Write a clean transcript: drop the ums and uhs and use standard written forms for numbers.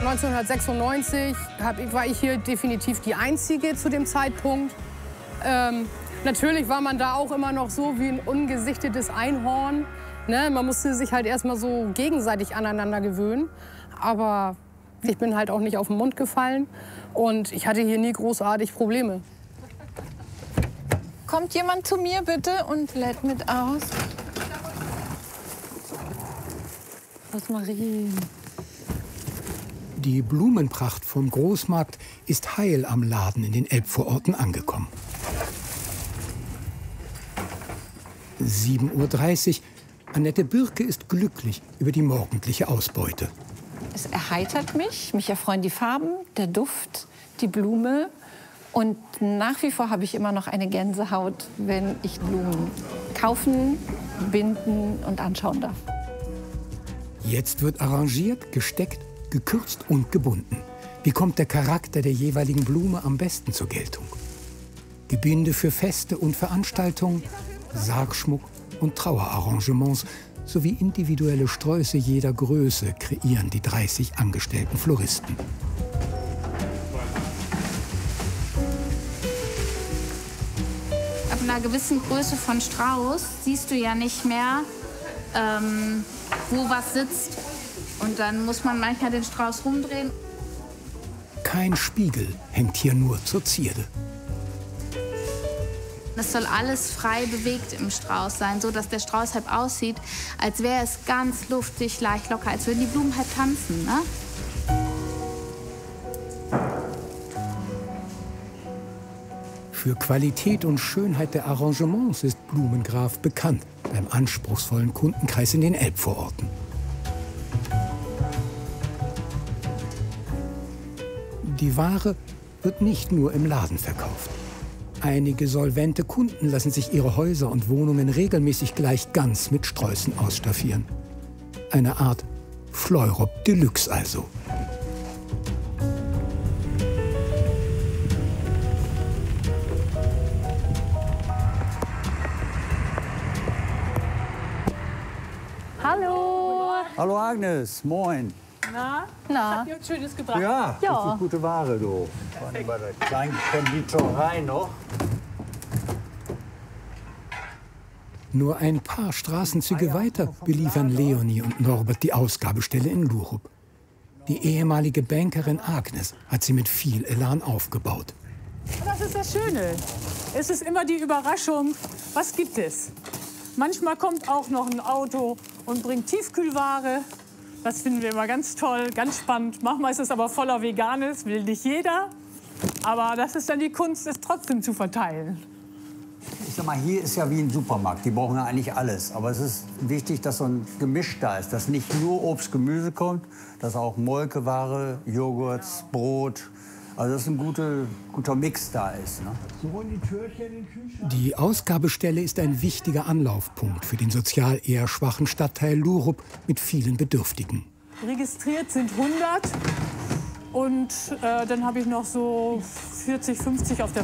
1996 war ich hier definitiv die Einzige zu dem Zeitpunkt. Natürlich war man da auch immer noch so wie ein ungesichtetes Einhorn. Ne? Man musste sich halt erstmal so gegenseitig aneinander gewöhnen. Aber ich bin halt auch nicht auf den Mund gefallen und ich hatte hier nie großartig Probleme. Kommt jemand zu mir bitte und lädt mit aus? Rosmarin. Die Blumenpracht vom Großmarkt ist heil am Laden in den Elbvororten angekommen. 7:30 Uhr. Annette Birke ist glücklich über die morgendliche Ausbeute. Es erheitert mich. Mich erfreuen die Farben, der Duft, die Blume. Und nach wie vor habe ich immer noch eine Gänsehaut, wenn ich Blumen kaufen, binden und anschauen darf. Jetzt wird arrangiert, gesteckt, gekürzt und gebunden. Wie kommt der Charakter der jeweiligen Blume am besten zur Geltung? Gebinde für Feste und Veranstaltungen, Sargschmuck und Trauerarrangements sowie individuelle Sträuße jeder Größe kreieren die 30 angestellten Floristen. Ab einer gewissen Größe von Strauß siehst du ja nicht mehr, wo was sitzt. Und dann muss man manchmal den Strauß rumdrehen. Kein Spiegel hängt hier nur zur Zierde. Es soll alles frei bewegt im Strauß sein, so dass der Strauß halb aussieht, als wäre es ganz luftig, leicht locker, als würden die Blumen halt tanzen, ne? Für Qualität und Schönheit der Arrangements ist Blumengraf bekannt beim anspruchsvollen Kundenkreis in den Elbvororten. Die Ware wird nicht nur im Laden verkauft. Einige solvente Kunden lassen sich ihre Häuser und Wohnungen regelmäßig gleich ganz mit Sträußen ausstaffieren. Eine Art Fleurop Deluxe also. Hallo. Hallo Agnes, moin. Na? Na? Ihr habt Schönes gebracht. Ja, Ja. das ist gute Ware, du. Vor allem bei der kleinen Konditorei noch. Nur ein paar Straßenzüge weiter beliefern Leonie und Norbert die Ausgabestelle in Lurup. Die ehemalige Bankerin Agnes hat sie mit viel Elan aufgebaut. Das ist das Schöne. Es ist immer die Überraschung, was gibt es? Manchmal kommt auch noch ein Auto und bringt Tiefkühlware. Das finden wir immer ganz toll, ganz spannend. Manchmal ist es aber voller Veganes, will nicht jeder. Aber das ist dann die Kunst, es trotzdem zu verteilen. Ich sag mal, hier ist ja wie ein Supermarkt. Die brauchen ja eigentlich alles. Aber es ist wichtig, dass so ein Gemisch da ist. Dass nicht nur Obst, Gemüse kommt, dass auch Molkeware, Joghurts, Brot. Also dass ein guter Mix da ist. Ne? Die Ausgabestelle ist ein wichtiger Anlaufpunkt für den sozial eher schwachen Stadtteil Lurup mit vielen Bedürftigen. Registriert sind 100 und dann habe ich noch so 40, 50 auf der